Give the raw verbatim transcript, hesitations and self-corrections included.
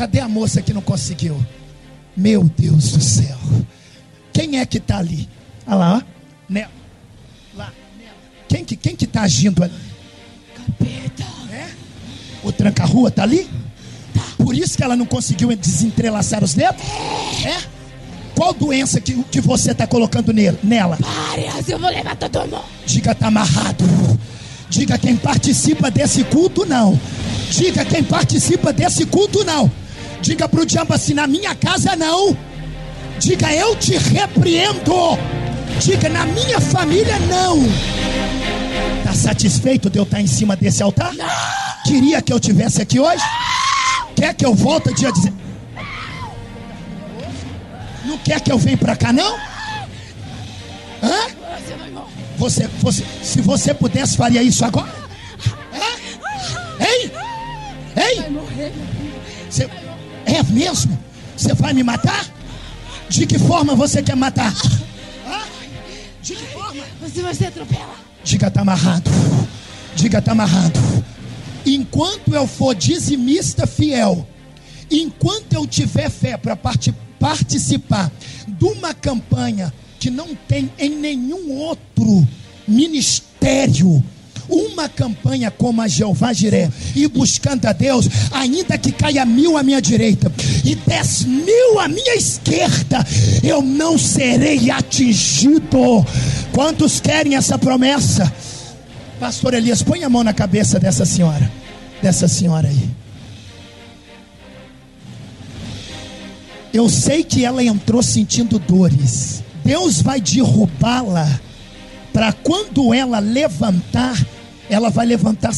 Cadê a moça que não conseguiu? Meu Deus do céu. Quem é que está ali? Olha lá, ó. Nela. Lá, nela. Quem que quem que está agindo ali? Capeta. É? O tranca-rua está ali? Tá. Por isso que ela não conseguiu desentrelaçar os dedos? É? Qual doença que, que você está colocando nele, nela? Várias, eu vou levar todo mundo. Diga, está amarrado. Diga, quem participa desse culto não. Diga, quem participa desse culto não. Diga para o diabo assim, na minha casa não. Diga, eu te repreendo. Diga, na minha família não. Está satisfeito de eu estar em cima desse altar? Não. Queria que eu tivesse aqui hoje? Não. Quer que eu volte a dizer? Não quer que eu venha para cá não? Hã? Você vai morrer. Você, você, se você pudesse, faria isso agora? Hã? Hein? Hein? Vai morrer, meu filho. Você, é mesmo? Você vai me matar? De que forma você quer matar? Hã? De que forma? Você vai ser atropelado. Diga, tá amarrado. Diga, tá amarrado. Enquanto eu for dizimista fiel, enquanto eu tiver fé para part- participar de uma campanha que não tem em nenhum outro ministério, uma campanha como a Jeová Jiré, e buscando a Deus, ainda que caia mil à minha direita e dez mil à minha esquerda, eu não serei atingido. Quantos querem essa promessa? Pastor Elias, põe a mão na cabeça dessa senhora, dessa senhora aí. Eu sei que ela entrou sentindo dores. Deus vai derrubá-la, para quando ela levantar, ela vai levantar